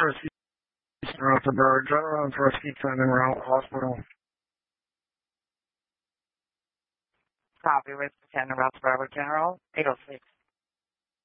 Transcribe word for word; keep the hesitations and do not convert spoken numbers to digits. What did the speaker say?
Rescue Rothenberg, General and Rescue Training Route Hospital. Copy with Lieutenant Ralph Bravo General, eight oh six.